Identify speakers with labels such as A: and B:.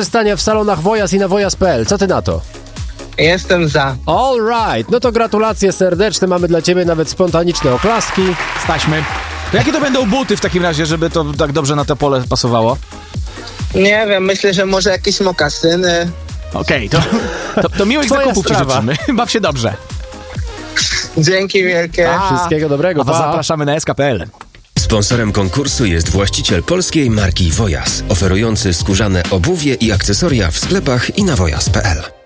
A: wykorzystania w salonach Wojas i na wojas.pl. Co ty na to?
B: Jestem za.
A: All right, no to gratulacje serdeczne, mamy dla ciebie nawet spontaniczne oklaski.
C: Staśmy. To jakie to będą buty w takim razie, żeby to tak dobrze na to pole pasowało?
B: Nie wiem, myślę, że może jakieś mokasyny.
C: Okej, to miłych
A: Twoja
C: zakupów ci
A: sprawa.
C: życzymy. Baw się dobrze.
B: Dzięki wielkie.
A: Wszystkiego dobrego,
C: A was
A: pa.
C: zapraszamy na sk.pl.
D: Sponsorem konkursu jest właściciel polskiej marki Wojas, oferujący skórzane obuwie i akcesoria w sklepach i na wojas.pl.